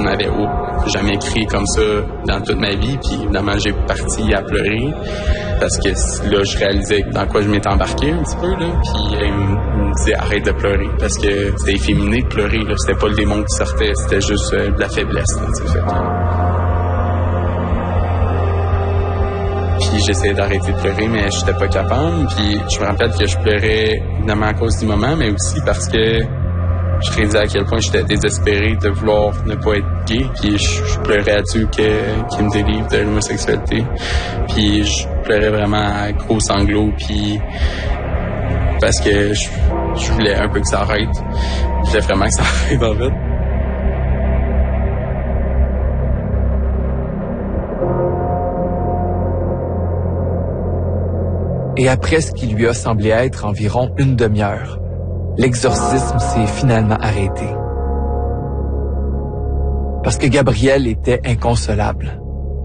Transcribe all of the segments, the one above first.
n'avais jamais crié comme ça dans toute ma vie. Puis évidemment, j'ai parti à pleurer parce que là, je réalisais dans quoi je m'étais embarqué un petit peu. Là. Puis il me disait arrête de pleurer parce que c'était efféminé de pleurer. Là. C'était pas le démon qui sortait, c'était juste de la faiblesse. Là, Puis j'essayais d'arrêter de pleurer, mais j'étais pas capable. Puis je me rappelle que je pleurais évidemment à cause du moment, mais aussi parce que je réalisais à quel point j'étais désespéré de vouloir ne pas être gay. Puis je pleurais à Dieu qu'il me délivre de l'homosexualité. Puis je pleurais vraiment à gros sanglots. Puis parce que je voulais un peu que ça arrête. Je voulais vraiment que ça arrête en fait. Et après ce qui lui a semblé être environ une demi-heure, l'exorcisme s'est finalement arrêté. Parce que Gabriel était inconsolable.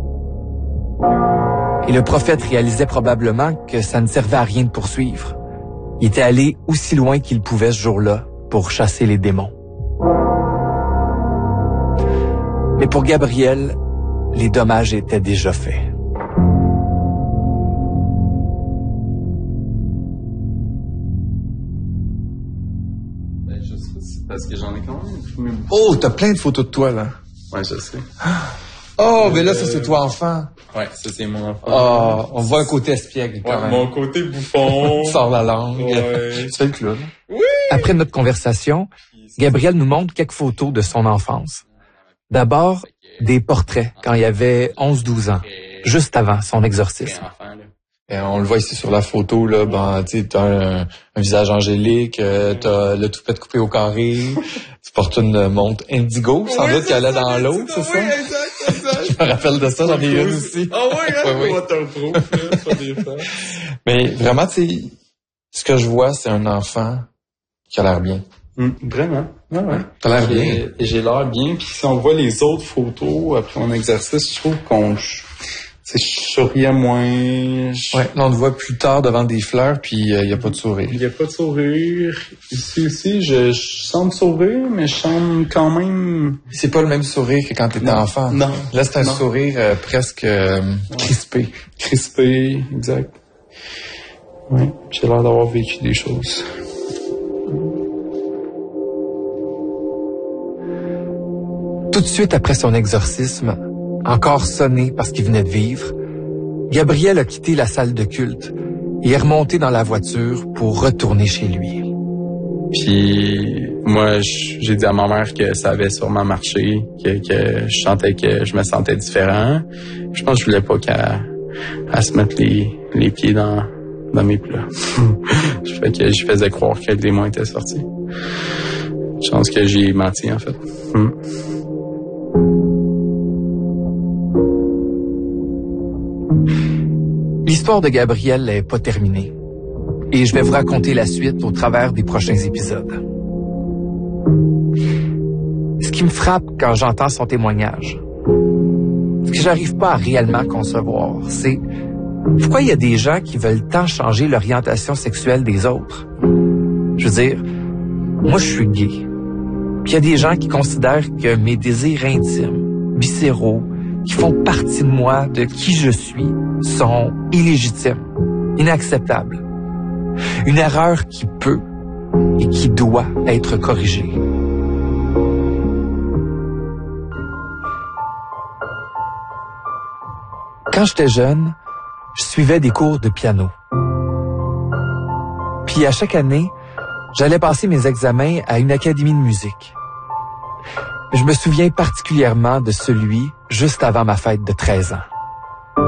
Et le prophète réalisait probablement que ça ne servait à rien de poursuivre. Il était allé aussi loin qu'il pouvait ce jour-là pour chasser les démons. Mais pour Gabriel, les dommages étaient déjà faits. Parce que j'en ai quand même fumé beaucoup. Oh, t'as plein de photos de toi, là. Ouais, je sais. Oh, mais là, ça, c'est toi enfant. Ouais, ça, c'est mon enfant. Oh, on voit un côté espiègle, quand même. Mon côté bouffon. Sors la langue. Ouais. Tu fais le clown. Oui! Après notre conversation, Gabriel nous montre quelques photos de son enfance. D'abord, des portraits quand il avait 11-12 ans, juste avant son exorcisme. Et on le voit ici sur la photo, là, ben, tu sais, t'as un visage angélique, t'as le toupette coupé au carré, tu portes une montre indigo, sans doute qu'elle est dans l'eau, c'est ça? Oui, exact. Je me rappelle de ça, j'en ai une aussi. Ah oui, oui. Waterproof, pas des fois. Mais vraiment, tu sais, ce que je vois, c'est un enfant qui a l'air bien. Vraiment. Ah ouais. T'as l'air bien. J'ai l'air bien, puis si on voit les autres photos après mon exercice, je trouve je souriais moins. Ouais, là, on te voit plus tard devant des fleurs, puis il y a pas de sourire. Il y a pas de sourire. Ici aussi, je semble sourire, mais je semble quand même... C'est pas le même sourire que quand t'étais enfant. Non. Là, c'est un sourire presque crispé. Crispé, exact. Oui, j'ai l'air d'avoir vécu des choses. Tout de suite après son exorcisme, encore sonné parce qu'il venait de vivre, Gabriel a quitté la salle de culte et est remonté dans la voiture pour retourner chez lui. Puis moi, j'ai dit à ma mère que ça avait sûrement marché, que je sentais que je me sentais différent. Je pense que je voulais pas qu'elle se mette les pieds dans mes plats. Fait que je faisais croire que le démon était sorti. Je pense que j'ai menti, en fait. L'histoire de Gabriel n'est pas terminée. Et je vais vous raconter la suite au travers des prochains épisodes. Ce qui me frappe quand j'entends son témoignage, ce que j'arrive pas à réellement concevoir, c'est pourquoi il y a des gens qui veulent tant changer l'orientation sexuelle des autres. Je veux dire, moi je suis gay. Puis il y a des gens qui considèrent que mes désirs intimes, viscéraux, qui font partie de moi, de qui je suis, sont illégitimes, inacceptables. Une erreur qui peut et qui doit être corrigée. Quand j'étais jeune, je suivais des cours de piano. Puis à chaque année, j'allais passer mes examens à une académie de musique. Je me souviens particulièrement de celui juste avant ma fête de 13 ans.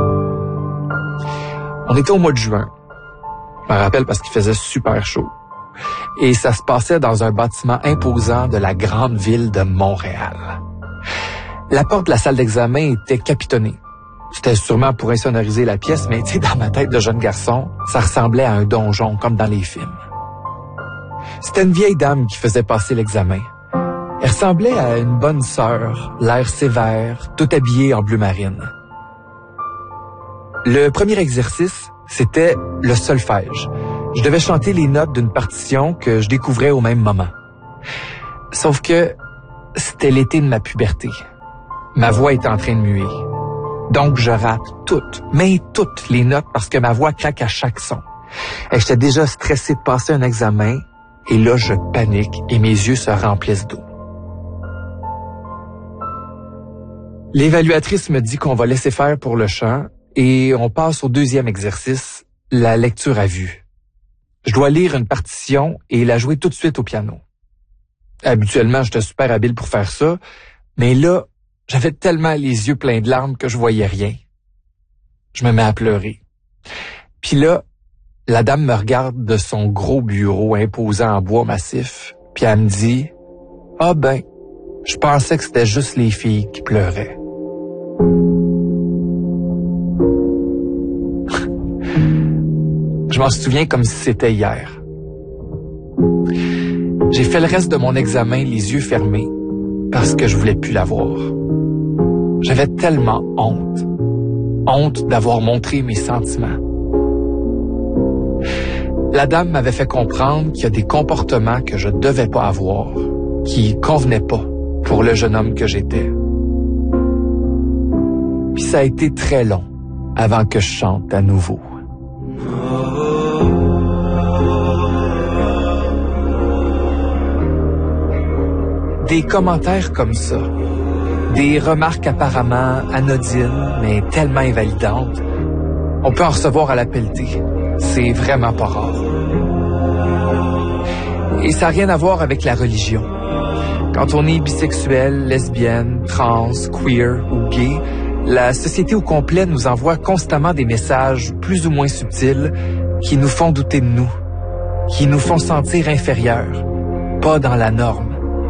On était au mois de juin. Je me rappelle parce qu'il faisait super chaud. Et ça se passait dans un bâtiment imposant de la grande ville de Montréal. La porte de la salle d'examen était capitonnée. C'était sûrement pour insonoriser la pièce, mais tu sais, dans ma tête de jeune garçon, ça ressemblait à un donjon comme dans les films. C'était une vieille dame qui faisait passer l'examen. Elle ressemblait à une bonne sœur, l'air sévère, tout habillée en bleu marine. Le premier exercice, c'était le solfège. Je devais chanter les notes d'une partition que je découvrais au même moment. Sauf que c'était l'été de ma puberté. Ma voix est en train de muer. Donc, je rate toutes les notes parce que ma voix craque à chaque son. Et j'étais déjà stressé de passer un examen et là, je panique et mes yeux se remplissent d'eau. L'évaluatrice me dit qu'on va laisser faire pour le chant et on passe au deuxième exercice, la lecture à vue. Je dois lire une partition et la jouer tout de suite au piano. Habituellement, j'étais super habile pour faire ça, mais là, j'avais tellement les yeux pleins de larmes que je voyais rien. Je me mets à pleurer. Puis là, la dame me regarde de son gros bureau imposant en bois massif, puis elle me dit « Ah ben, je pensais que c'était juste les filles qui pleuraient. » Je m'en souviens comme si c'était hier. J'ai fait le reste de mon examen les yeux fermés parce que je voulais plus la voir. J'avais tellement honte. Honte d'avoir montré mes sentiments. La dame m'avait fait comprendre qu'il y a des comportements que je devais pas avoir, qui convenaient pas pour le jeune homme que j'étais. Puis ça a été très long avant que je chante à nouveau. Des commentaires comme ça, des remarques apparemment anodines, mais tellement invalidantes, on peut en recevoir à la pelletée. C'est vraiment pas rare. Et ça n'a rien à voir avec la religion. Quand on est bisexuel, lesbienne, trans, queer ou gay, la société au complet nous envoie constamment des messages plus ou moins subtils qui nous font douter de nous, qui nous font sentir inférieurs, pas dans la norme.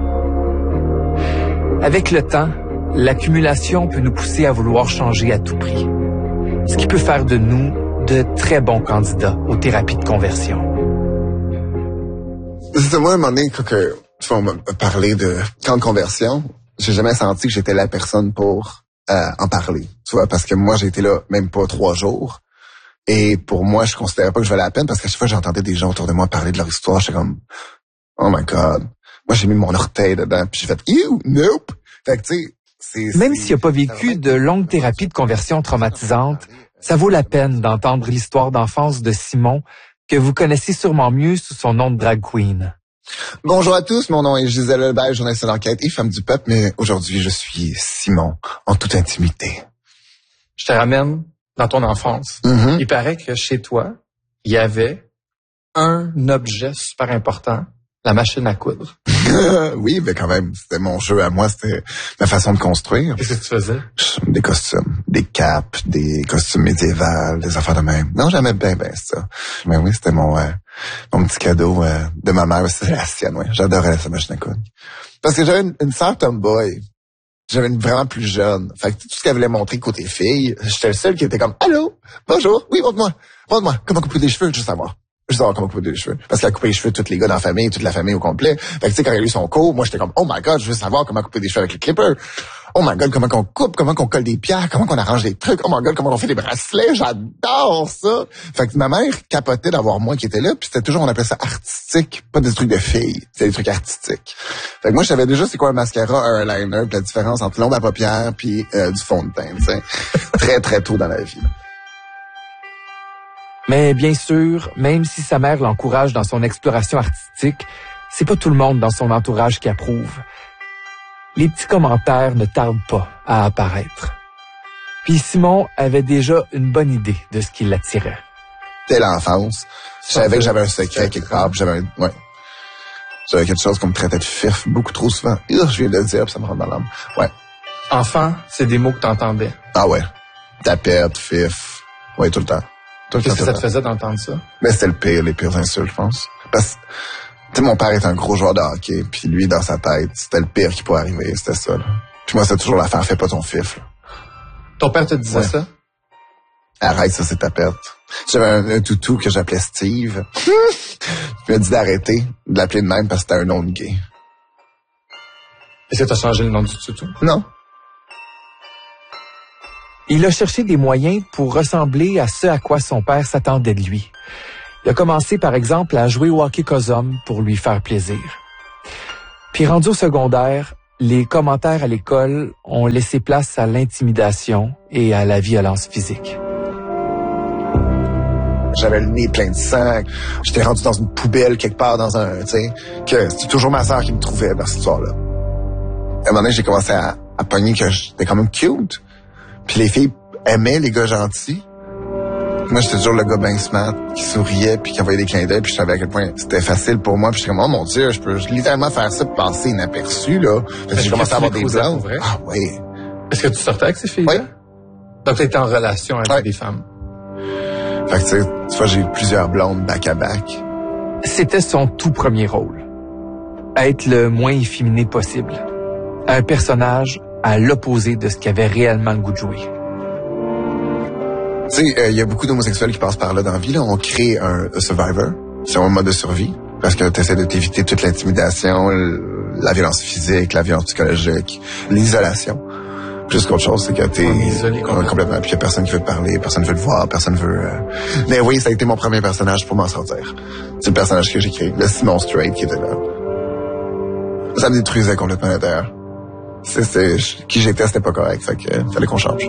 Avec le temps, l'accumulation peut nous pousser à vouloir changer à tout prix, ce qui peut faire de nous de très bons candidats aux thérapies de conversion. C'est moi, à un moment donné, quand on m'a parlé de camp de conversion, j'ai jamais senti que j'étais la personne pour en parler. Tu vois, parce que moi, j'ai été là même pas 3 jours. Et pour moi, je considérais pas que je valais la peine parce qu'à chaque fois que j'entendais des gens autour de moi parler de leur histoire, j'étais comme, oh my God. Moi, j'ai mis mon orteil dedans, puis j'ai fait, ew, nope. Fait que, tu sais, même s'il n'a pas vécu de longues thérapies de conversion traumatisantes, ça vaut la peine d'entendre l'histoire d'enfance de Simon, que vous connaissez sûrement mieux sous son nom de drag queen. Bonjour à tous, mon nom est Gisèle Lebel, journaliste d'enquête et femme du peuple, mais aujourd'hui, je suis Simon, en toute intimité. Je te ramène dans ton enfance. Mm-hmm. Il paraît que chez toi, il y avait un objet super important, la machine à coudre. Oui, mais quand même, c'était mon jeu à moi, c'était ma façon de construire. Qu'est-ce que tu faisais? Des costumes, des capes, des costumes médiévals, des affaires de même. Non, j'aimais bien ça. Mais oui, c'était mon petit cadeau de ma mère. C'était la sienne, oui. J'adorais sa machine à coudre. Parce que j'avais une sœur tomboy. J'avais une vraiment plus jeune. Fait que tout ce qu'elle voulait montrer côté fille, j'étais le seul qui était comme, allô, bonjour, oui, montre-moi, comment couper des cheveux, je veux savoir. Je veux savoir comment couper des cheveux. Parce qu'elle a coupé les cheveux de tous les gars dans la famille, toute la famille au complet. Fait que tu sais, quand elle a eu son cours, moi j'étais comme, oh my God, je veux savoir comment couper des cheveux avec le clipper. Oh my God, comment qu'on coupe, comment qu'on colle des pierres, comment qu'on arrange des trucs. Oh my God, comment on fait des bracelets, j'adore ça. Fait que ma mère capotait d'avoir moi qui était là, puis c'était toujours, on appelait ça artistique, pas des trucs de filles, c'était des trucs artistiques. Fait que moi je savais déjà c'est quoi un mascara, un eyeliner, puis la différence entre l'ombre à paupières puis du fond de teint, tu sais. Très très tôt dans la vie. Mais bien sûr, même si sa mère l'encourage dans son exploration artistique, c'est pas tout le monde dans son entourage qui approuve. Les petits commentaires ne tardent pas à apparaître. Puis Simon avait déjà une bonne idée de ce qui l'attirait. Dès l'enfance, je savais que j'avais un secret quelque part, puis j'avais quelque chose qu'on me traitait de fif beaucoup trop souvent. Je viens de le dire, puis ça me rentre dans l'âme. Ouais. Enfant, c'est des mots que t'entendais. Ah ouais. Tapette, fif. Ouais, tout le temps. Qu'est-ce que ça te faisait d'entendre ça? Mais c'était les pires insultes, je pense. Parce que, tu sais, mon père est un gros joueur de hockey, puis lui, dans sa tête, c'était le pire qui pouvait arriver, c'était ça, là. Puis moi, c'est toujours l'affaire, fais pas ton fif, là. Ton père te disait ça? Arrête, ça, c'est ta perte. J'avais un toutou que j'appelais Steve. Il m'a dit d'arrêter de l'appeler de même parce que c'était un nom de gay. Est-ce que t'as changé le nom du toutou? Non. Il a cherché des moyens pour ressembler à ce à quoi son père s'attendait de lui. Il a commencé, par exemple, à jouer au hockey cosum pour lui faire plaisir. Puis rendu au secondaire, les commentaires à l'école ont laissé place à l'intimidation et à la violence physique. J'avais le nez plein de sang. J'étais rendu dans une poubelle quelque part dans un, tu sais, que c'était toujours ma sœur qui me trouvait dans cette histoire-là. À un moment donné, j'ai commencé à pogner que j'étais quand même cute. Puis les filles aimaient les gars gentils. Moi, j'étais toujours le gars bien smart, qui souriait, puis qui envoyait des clins d'œil, puis je savais à quel point c'était facile pour moi. Puis j'étais comme, oh mon Dieu, je peux littéralement faire ça, puis passer inaperçu, là. J'ai commencé à avoir des blondes. Ah oui. Est-ce que tu sortais avec ces filles-là? Oui. Donc, tu étais en relation avec des femmes? Fait que, tu vois, j'ai eu plusieurs blondes back-à-back. C'était son tout premier rôle. Être le moins efféminé possible. Un personnage à l'opposé de ce qu'il avait réellement le goût de jouer. Tu sais, il y a beaucoup d'homosexuels qui passent par là dans la vie, là. On crée un Survivor. C'est un mode de survie. Parce que tu essaies de t'éviter toute l'intimidation, la violence physique, la violence psychologique, l'isolation. Plus qu'autre chose, c'est que t'es isolé complètement. Puis il y a personne qui veut te parler, personne veut te voir, personne veut... Mais oui, ça a été mon premier personnage pour m'en sortir. C'est le personnage que j'ai créé, le Simon Straight qui était là. Ça me détruisait complètement l'intérieur. Qui j'étais, c'était pas correct, fait que fallait qu'on change.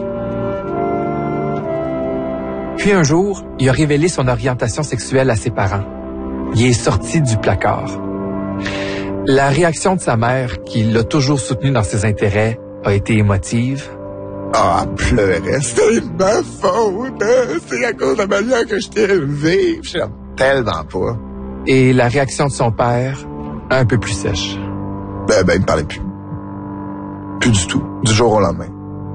Puis un jour, il a révélé son orientation sexuelle à ses parents. Il est sorti du placard. La réaction de sa mère, qui l'a toujours soutenu dans ses intérêts, a été émotive. Ah, elle pleurait. C'est ma faute. C'est à cause de la manière que je t'ai élevé. Je l'aime tellement pas. Et la réaction de son père, un peu plus sèche. Ben, il me parlait plus. Plus du tout. Du jour au lendemain.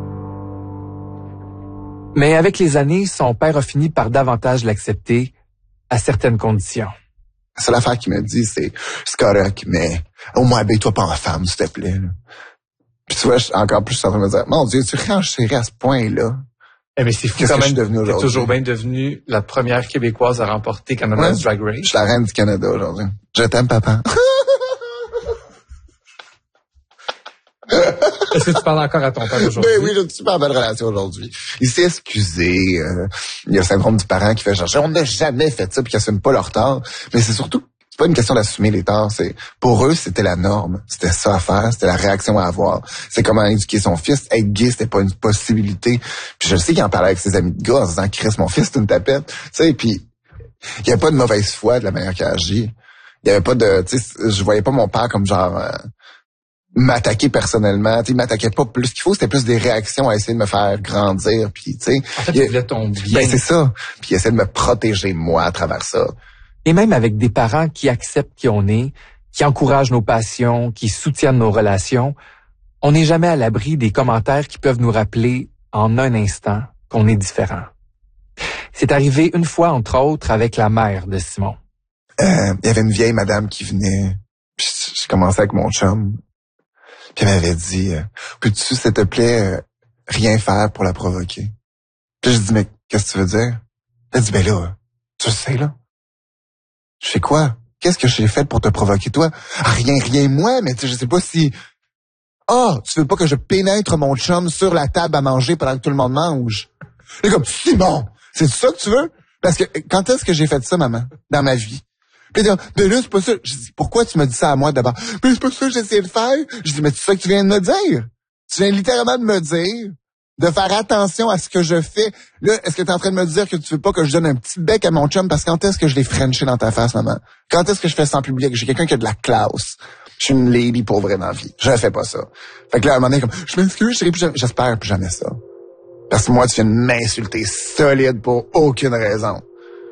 Mais avec les années, son père a fini par davantage l'accepter à certaines conditions. C'est l'affaire qu'il m'a dit, c'est correct, mais au moins habille-toi pas en femme, s'il te plaît. Là. Puis tu vois, encore plus, je suis en train de me dire, mon Dieu, tu renchéris à ce point-là. Eh mais c'est fou Qu'est-ce quand que même. je suis devenu aujourd'hui? T'es toujours bien devenue la première Québécoise à remporter Canada's Drag Race. Je suis la reine du Canada aujourd'hui. Je t'aime, papa. Est-ce que tu parles encore à ton père aujourd'hui? Ben oui, j'ai une super belle relation aujourd'hui. Il s'est excusé. Il y a le syndrome du parent qui fait genre, on n'a jamais fait ça, puis qui assume pas leur tort. Mais c'est surtout, c'est pas une question d'assumer les torts. C'est pour eux, c'était la norme. C'était ça à faire. C'était la réaction à avoir. C'est comment éduquer son fils. Être gay, c'était pas une possibilité. Puis je sais qu'il en parlait avec ses amis de gars en disant, Chris, mon fils, c'est une tapette. Tu sais, puis il y avait pas de mauvaise foi de la manière qu'il agit. Il y avait pas de, tu sais, je voyais pas mon père comme genre m'attaquer personnellement. Il m'attaquait pas plus qu'il faut. C'était plus des réactions à essayer de me faire grandir. Puis, tu sais, en fait, il voulait ton bien. Ben, c'est ça. Puis, il essaie de me protéger, moi, à travers ça. Et même avec des parents qui acceptent qui on est, qui encouragent nos passions, qui soutiennent nos relations, on n'est jamais à l'abri des commentaires qui peuvent nous rappeler en un instant qu'on est différent. C'est arrivé une fois, entre autres, avec la mère de Simon. Il y avait une vieille madame qui venait. Puis, je commençais avec mon chum. Puis elle m'avait dit, peux-tu, s'il te plaît, rien faire pour la provoquer? Puis je dis, mais qu'est-ce que tu veux dire? Elle dit, ben là, tu sais là. Je fais quoi? Qu'est-ce que j'ai fait pour te provoquer, toi? Ah, rien moi, mais tu sais, je sais pas si... Ah, tu veux pas que je pénètre mon chum sur la table à manger pendant que tout le monde mange? Et comme, Simon, c'est ça que tu veux? Parce que, quand est-ce que j'ai fait ça, maman, dans ma vie? Puis il dit, ben là, c'est pas ça. Je dis, pourquoi tu me dis ça à moi d'abord? Mais c'est pas ça que j'ai essayé de faire. Je dis, mais c'est ça que tu viens de me dire. Tu viens littéralement de me dire de faire attention à ce que je fais. Là, est-ce que tu es en train de me dire que tu veux pas que je donne un petit bec à mon chum? Parce que quand est-ce que je l'ai frenché dans ta face, maman? Quand est-ce que je fais ça en public? J'ai quelqu'un qui a de la classe. Je suis une lady pour vrai dans la vie. Je fais pas ça. Fait que là, à un moment donné, comme, je m'excuse, j'espère plus jamais ça. Parce que moi, tu viens de m'insulter solide pour aucune raison.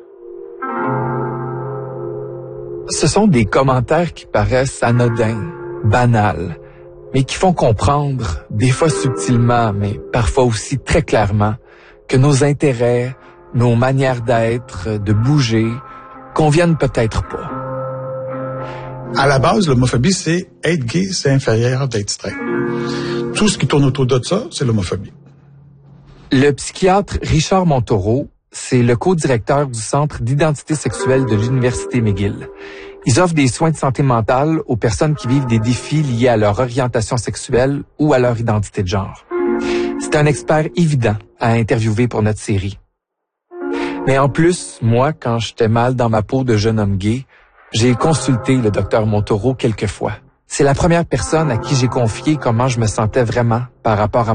Ce sont des commentaires qui paraissent anodins, banals, mais qui font comprendre, des fois subtilement, mais parfois aussi très clairement, que nos intérêts, nos manières d'être, de bouger, conviennent peut-être pas. À la base, l'homophobie, c'est être gay, c'est inférieur d'être straight. Tout ce qui tourne autour de ça, c'est l'homophobie. Le psychiatre Richard Montaureau, c'est le co-directeur du Centre d'identité sexuelle de l'Université McGill. Ils offrent des soins de santé mentale aux personnes qui vivent des défis liés à leur orientation sexuelle ou à leur identité de genre. C'est un expert évident à interviewer pour notre série. Mais en plus, moi, quand j'étais mal dans ma peau de jeune homme gay, j'ai consulté le docteur Montaureau quelques fois. C'est la première personne à qui j'ai confié comment je me sentais vraiment par rapport à